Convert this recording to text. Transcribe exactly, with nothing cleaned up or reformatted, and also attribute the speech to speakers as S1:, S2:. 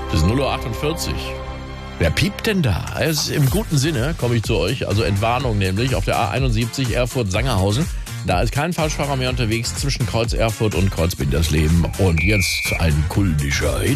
S1: Das ist null Uhr achtundvierzig. Wer piept denn da? Es ist im guten Sinne, komme ich zu euch. Also Entwarnung nämlich auf der A einundsiebzig Erfurt-Sangerhausen. Da ist kein Falschfahrer mehr unterwegs zwischen Kreuz Erfurt und Kreuz Bindersleben. Und jetzt ein kultischer Hit.